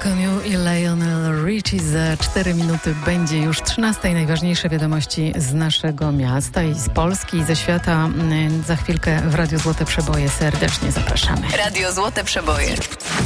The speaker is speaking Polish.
Koniu i Lionel Richie. Za 4 minuty będzie już 13. Najważniejsze wiadomości z naszego miasta i z Polski i ze świata. Za chwilkę w Radiu Złote Przeboje serdecznie zapraszamy. Radio Złote Przeboje.